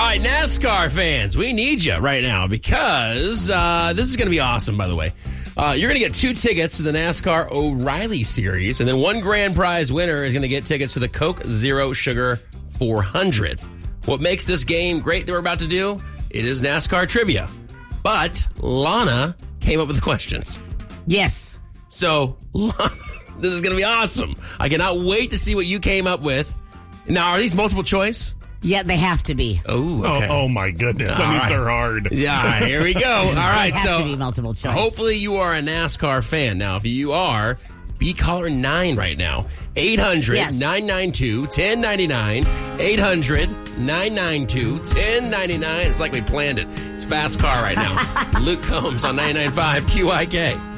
right, NASCAR fans, we need you right now because this is going to be awesome, by the way. You're going to get 2 tickets to the NASCAR O'Reilly Series, and then one grand prize winner is going to get tickets to the Coke Zero Sugar 400. What makes this game great that we're about to do? It is NASCAR trivia. But Lana came up with the questions. Yes. So, Lana, this is going to be awesome. I cannot wait to see what you came up with. Now, are these multiple choice? Yeah, they have to be. Oh, okay. Oh my goodness. That means they're hard. Yeah, here we go. All right, They have so to be multiple choice. hopefully you are a NASCAR fan. Now, if you are, be caller 9 right now. 800-992-1099. 800-992-1099. It's like we planned it. It's Fast Car right now. Luke Combs on 99.5 QIK.